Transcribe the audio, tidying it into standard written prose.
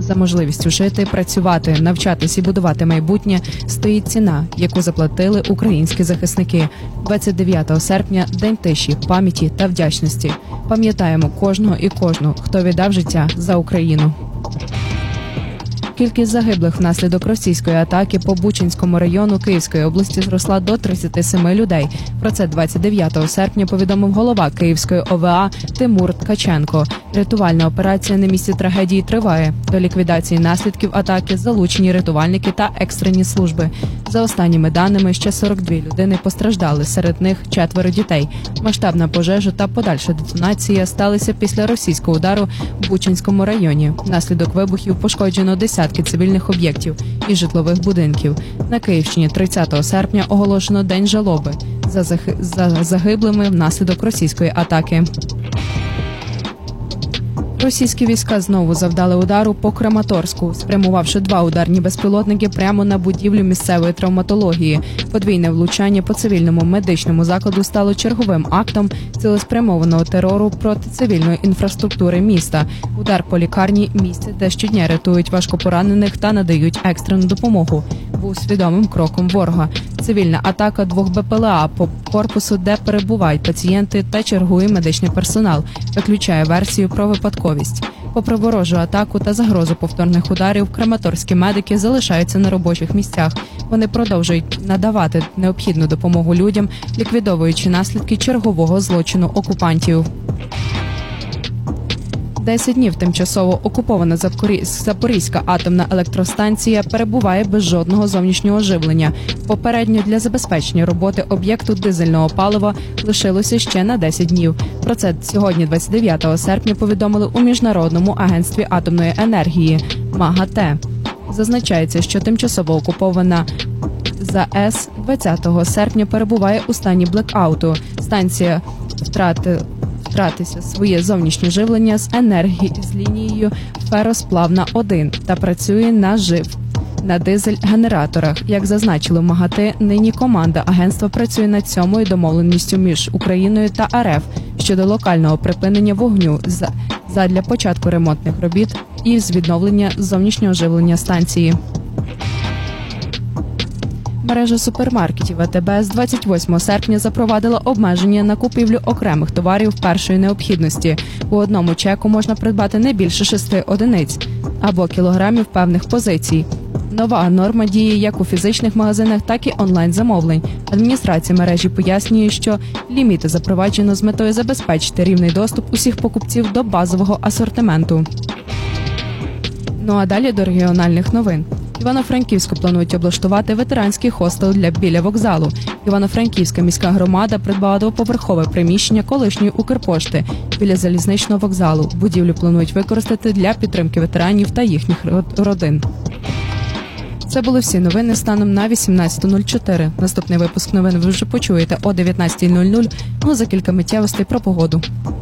За можливістю жити, працювати, навчатись і будувати майбутнє стоїть ціна, яку заплатили українські захисники. 29 серпня – День тиші, пам'яті та вдячності. Пам'ятаємо кожного і кожну, хто віддав життя за Україну. Кількість загиблих внаслідок російської атаки по Бучанському району Київської області зросла до 37 людей. Про це 29 серпня повідомив голова Київської ОВА Тимур Ткаченко. Рятувальна операція на місці трагедії триває. До ліквідації наслідків атаки залучені рятувальники та екстрені служби. За останніми даними, ще 42 людини постраждали, серед них 4 дітей. Масштабна пожежа та подальша детонація сталися після російського удару в Бучанському районі. Внаслідок вибухів пошкоджено десятки цивільних об'єктів і житлових будинків. На Київщині 30 серпня оголошено День жалоби за загиблими внаслідок російської атаки. Російські війська знову завдали удару по Краматорську, спрямувавши 2 ударні безпілотники прямо на будівлю місцевої травматології. Подвійне влучання по цивільному медичному закладу стало черговим актом цілеспрямованого терору проти цивільної інфраструктури міста. Удар по лікарні – місце, де щодня рятують важкопоранених та надають екстрену допомогу, був свідомим кроком ворога. Цивільна атака 2 БПЛА по корпусу, де перебувають пацієнти та чергує медичний персонал, виключає версію про випадковість. Попри ворожу атаку та загрозу повторних ударів, краматорські медики залишаються на робочих місцях. Вони продовжують надавати необхідну допомогу людям, ліквідовуючи наслідки чергового злочину окупантів. 10 днів тимчасово окупована Запорізька атомна електростанція перебуває без жодного зовнішнього живлення. Попередньо для забезпечення роботи об'єкту дизельного палива лишилося ще на 10 днів. Про це сьогодні, 29 серпня, повідомили у Міжнародному агентстві атомної енергії МАГАТЕ. Зазначається, що тимчасово окупована ЗАЕС 20 серпня перебуває у стані блекауту. Станція втратила своє зовнішнє живлення з лінією Феросплавна-1 та працює на дизель-генераторах. Як зазначили в МАГАТЕ, нині команда агентства працює над 7-ю домовленістю між Україною та РФ щодо локального припинення вогню задля початку ремонтних робіт і з відновлення зовнішнього живлення станції. Мережа супермаркетів АТБ з 28 серпня запровадила обмеження на купівлю окремих товарів першої необхідності. У одному чеку можна придбати не більше 6 одиниць або кілограмів певних позицій. Нова норма діє як у фізичних магазинах, так і онлайн-замовлень. Адміністрація мережі пояснює, що ліміти запроваджено з метою забезпечити рівний доступ усіх покупців до базового асортименту. Ну а далі до регіональних новин. Івано-Франківську планують облаштувати ветеранський хостел біля вокзалу. Івано-Франківська міська громада придбала 2-поверхове приміщення колишньої Укрпошти біля залізничного вокзалу. Будівлю планують використати для підтримки ветеранів та їхніх родин. Це були всі новини станом на 18:04. Наступний випуск новин ви вже почуєте о 19:00. Ну, за кілька миттєвостей про погоду.